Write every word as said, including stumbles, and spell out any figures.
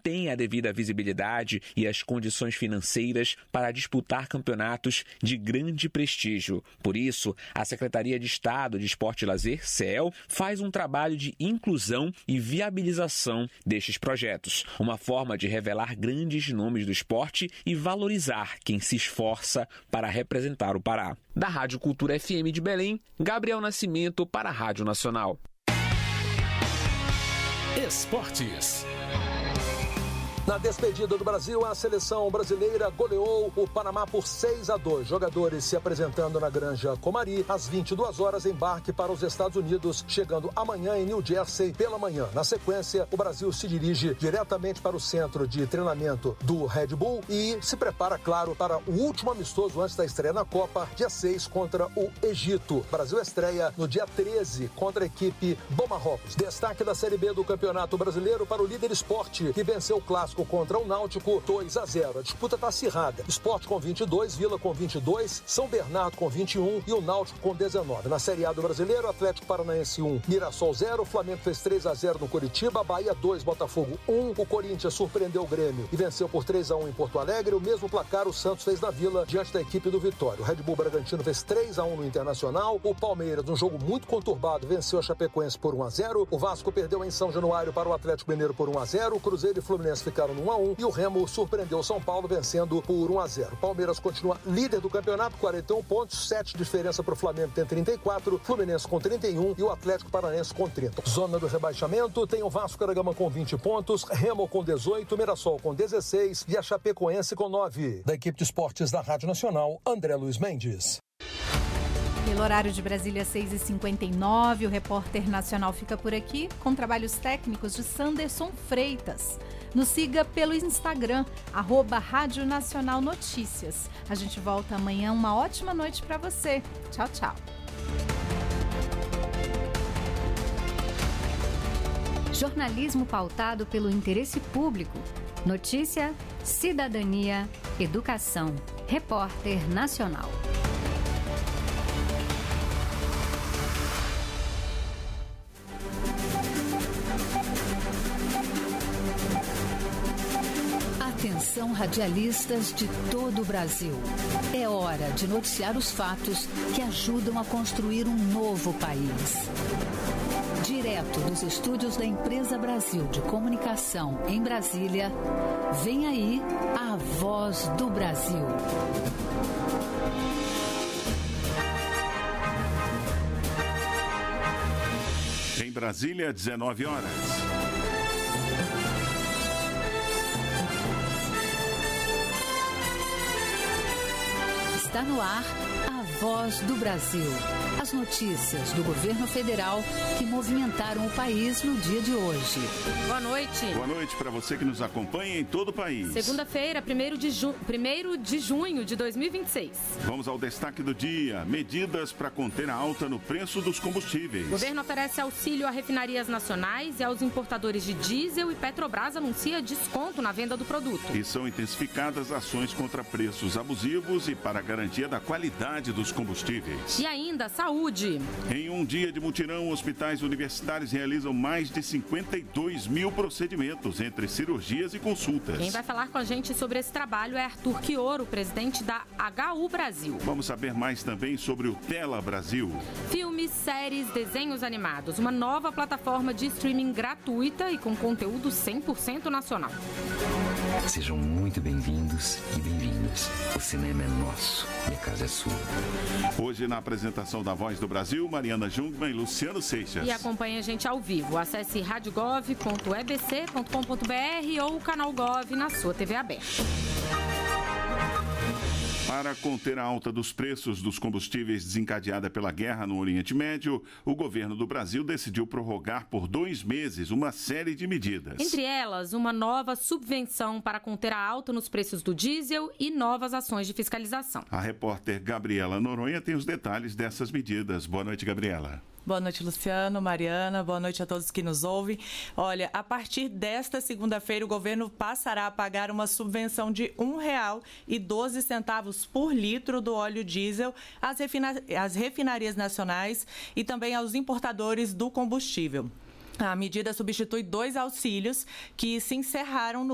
têm a devida visibilidade e as condições financeiras para disputar campeonatos de grande prestígio. Por isso, a Secretaria de Estado de Esporte e Lazer, C E L, faz um trabalho de inclusão e viabilização destes projetos, uma forma de revelar grandes nomes do esporte e valorizar quem se esforça para representar o Pará. Da Rádio Cultura F M de Belém, Gabriel Nascimento para a Rádio Nacional. Esportes. Na despedida do Brasil, a seleção brasileira goleou o Panamá por seis a dois. Jogadores se apresentando na Granja Comari às vinte e duas horas, embarque para os Estados Unidos, chegando amanhã em New Jersey pela manhã. Na sequência, o Brasil se dirige diretamente para o centro de treinamento do Red Bull e se prepara, claro, para o último amistoso antes da estreia na Copa, dia seis, contra o Egito. O Brasil estreia no dia treze contra a equipe do Marrocos. Destaque da Série B do Campeonato Brasileiro para o Líder Sport, que venceu o clássico contra o Náutico dois a zero. A disputa está acirrada. Sport com vinte e dois, Vila com vinte e dois, São Bernardo com vinte e um e o Náutico com dezenove. Na Série A do Brasileiro, Atlético Paranaense um, Mirassol zero, Flamengo fez três a zero no Curitiba, Bahia dois, Botafogo um, o Corinthians surpreendeu o Grêmio e venceu por três a um em Porto Alegre. O mesmo placar o Santos fez na Vila diante da equipe do Vitória. O Red Bull Bragantino fez três a um no Internacional. O Palmeiras, num jogo muito conturbado, venceu a Chapecoense por um a zero. O Vasco perdeu em São Januário para o Atlético Mineiro por um a zero. O Cruzeiro e Fluminense ficaram no um a um e o Remo surpreendeu o São Paulo vencendo por um a zero. O Palmeiras continua líder do campeonato, quarenta e um pontos, sete de diferença para o Flamengo, tem trinta e quatro, Fluminense com trinta e um e o Atlético Paranaense com trinta. Zona do rebaixamento tem o Vasco da Gama com vinte pontos, Remo com dezoito, Mirassol com dezesseis e a Chapecoense com nove. Da equipe de esportes da Rádio Nacional, André Luiz Mendes. Pelo horário de Brasília, seis e cinquenta e nove, o Repórter Nacional fica por aqui com trabalhos técnicos de Sanderson Freitas. Nos siga pelo Instagram, arroba Rádio Nacional Notícias. A gente volta amanhã. Uma ótima noite para você. Tchau, tchau. Jornalismo pautado pelo interesse público. Notícia, cidadania, educação. Repórter Nacional. Atenção, radialistas de todo o Brasil. É hora de noticiar os fatos que ajudam a construir um novo país. Direto dos estúdios da Empresa Brasil de Comunicação, em Brasília, vem aí a Voz do Brasil. Em Brasília, dezenove horas. Está no ar a Voz do Brasil. As notícias do governo federal que movimentaram o país no dia de hoje. Boa noite. Boa noite para você que nos acompanha em todo o país. Segunda-feira, primeiro de, ju... primeiro de junho de dois mil e vinte e seis. Vamos ao destaque do dia. Medidas para conter a alta no preço dos combustíveis. O governo oferece auxílio a refinarias nacionais e aos importadores de diesel e Petrobras anuncia desconto na venda do produto. E são intensificadas ações contra preços abusivos e para a garantia da qualidade dos combustíveis. E ainda, saúde. Em um dia de mutirão, hospitais universitários realizam mais de cinquenta e dois mil procedimentos, entre cirurgias e consultas. Quem vai falar com a gente sobre esse trabalho é Arthur Quioro, presidente da H U Brasil. Vamos saber mais também sobre o Tela Brasil. Filmes, séries, desenhos animados. Uma nova plataforma de streaming gratuita e com conteúdo cem por cento nacional. Sejam muito bem-vindos e bem-vindas. O cinema é nosso e a casa é sua. Hoje, na apresentação da Voz do Brasil, Mariana Jungmann e Luciano Seixas. E acompanhe a gente ao vivo. Acesse radiogov ponto e b c ponto com ponto b r ou o canal Gov na sua T V aberta. Para conter a alta dos preços dos combustíveis desencadeada pela guerra no Oriente Médio, o governo do Brasil decidiu prorrogar por dois meses uma série de medidas. Entre elas, uma nova subvenção para conter a alta nos preços do diesel e novas ações de fiscalização. A repórter Gabriela Noronha tem os detalhes dessas medidas. Boa noite, Gabriela. Boa noite, Luciano, Mariana, boa noite a todos que nos ouvem. Olha, a partir desta segunda-feira, o governo passará a pagar uma subvenção de um real e doze centavos por litro do óleo diesel às, refina- às refinarias nacionais e também aos importadores do combustível. A medida substitui dois auxílios que se encerraram no